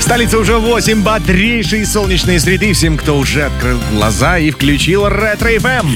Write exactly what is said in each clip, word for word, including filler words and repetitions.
столице уже восемь бодрейшей солнечной среды. Всем, кто уже открыл глаза и включил Ретро эф эм.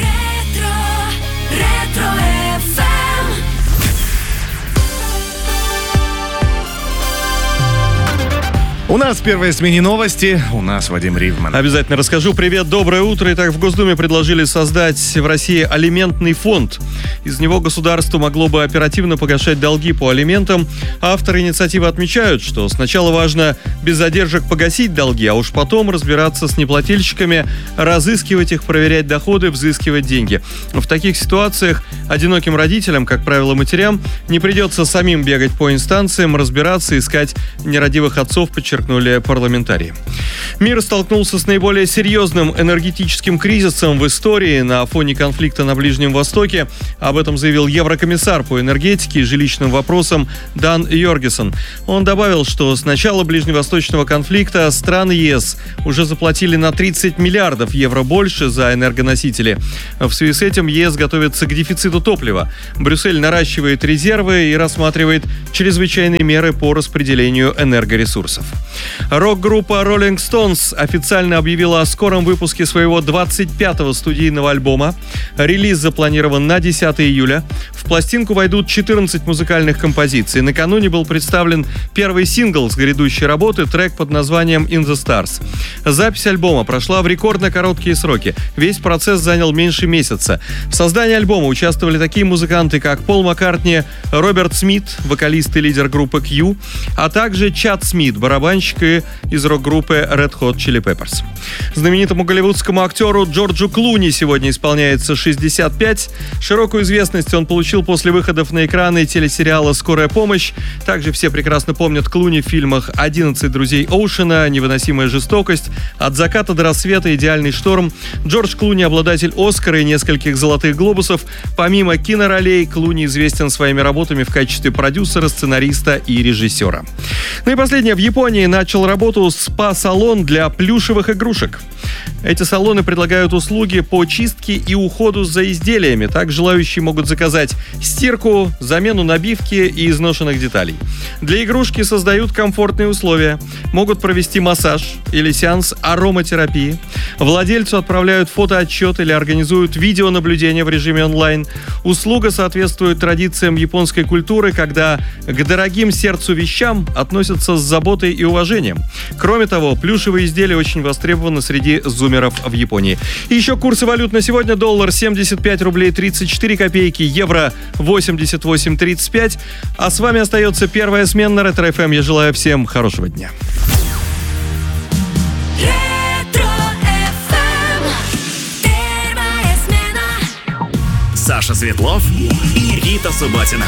У нас в первой смене новости, у нас Вадим Ривман. Обязательно расскажу. Привет, доброе утро. Итак, в Госдуме предложили создать в России алиментный фонд. Из него государство могло бы оперативно погашать долги по алиментам. Авторы инициативы отмечают, что сначала важно без задержек погасить долги, а уж потом разбираться с неплательщиками, разыскивать их, проверять доходы, взыскивать деньги. В таких ситуациях одиноким родителям, как правило, матерям, не придется самим бегать по инстанциям, разбираться, искать нерадивых отцов, подчеркнули парламентарии. Мир столкнулся с наиболее серьезным энергетическим кризисом в истории на фоне конфликта на Ближнем Востоке. Об этом заявил еврокомиссар по энергетике и жилищным вопросам Дан Йоргенсен. Он добавил, что с начала ближневосточного конфликта страны ЕС уже заплатили на тридцать миллиардов евро больше за энергоносители. В связи с этим ЕС готовится к дефициту топлива. Брюссель наращивает резервы и рассматривает чрезвычайные меры по распределению энергоресурсов. Рок-группа Rolling Stones официально объявила о скором выпуске своего двадцать пятого студийного альбома. Релиз запланирован на десятое июля. В пластинку войдут четырнадцать музыкальных композиций. Накануне был представлен первый сингл с грядущей работы, трек под названием «In the Stars». Запись альбома прошла в рекордно короткие сроки. Весь процесс занял меньше месяца. В создании альбома участвовали такие музыканты, как Пол Маккартни, Роберт Смит, вокалист и лидер группы Q, а также Чад Смит, барабанщик из рок-группы Red Hot Chili Peppers. Знаменитому голливудскому актеру Джорджу Клуни сегодня исполняется шестьдесят пять. Широкую известность он получил после выходов на экраны телесериала «Скорая помощь». Также все прекрасно помнят Клуни в фильмах «одиннадцать друзей Оушена», «Невыносимая жестокость», «От заката до рассвета», «Идеальный шторм». Джордж Клуни – обладатель Оскара и нескольких золотых глобусов. Помимо киноролей, Клуни известен своими работами в качестве продюсера, сценариста и режиссера. Ну и последнее. В Японии начал работу спа-салон для плюшевых игрушек. Эти салоны предлагают услуги по чистке и уходу за изделиями. Так желающие могут заказать стирку, замену набивки и изношенных деталей. Для игрушки создают комфортные условия. Могут провести массаж или сеанс ароматерапии. Владельцу отправляют фотоотчет или организуют видеонаблюдение в режиме онлайн. Услуга соответствует традициям японской культуры, когда к дорогим сердцу вещам относятся с заботой и уважением. Кроме того, плюшевые изделия очень востребованы среди зумеров в Японии. И еще курсы валют на сегодня. Доллар семьдесят пять рублей тридцать четыре копейки, евро восемьдесят восемь тридцать пять. А с вами остается первая смена Ретро эф эм. Я желаю всем хорошего дня. Саша Светлов и Рита Субботина.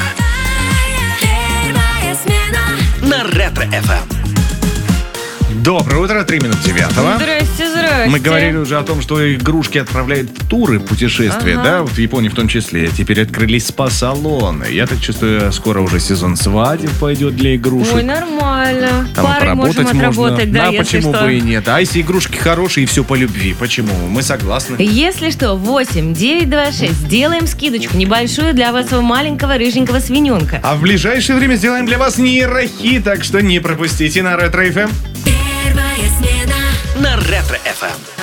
На Ретро эф эм. Доброе утро, три минуты девятого. Здрасте, здрасте. Мы говорили уже о том, что игрушки отправляют в туры, путешествия, ага. да, вот в Японии в том числе. Теперь открылись спа-салоны. Я так чувствую, скоро уже сезон свадеб пойдет для игрушек. Ой, нормально. Там Пары можем отработать, да, да, если почему что. бы и нет. А если игрушки хорошие и все по любви, почему? Мы согласны. Если что, восемь девять два шесть. Сделаем скидочку небольшую для вашего маленького рыженького свиненка. А в ближайшее время сделаем для вас нейрохи, так что не пропустите на Ретро эф эм. На Ретро эф эм.